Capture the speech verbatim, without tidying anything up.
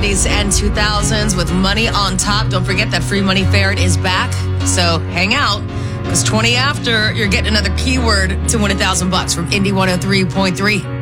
nineties and two thousands with money on top. Don't forget that free money ferret is back. So hang out, because twenty after, you're getting another keyword to win a thousand bucks from Indy one oh three point three.